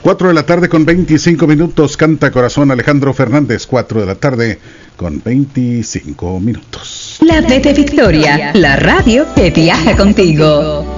4 de la tarde con 25 minutos, canta corazón Alejandro Fernández, 4 de la tarde con 25 minutos. La V de Victoria, la radio que viaja contigo.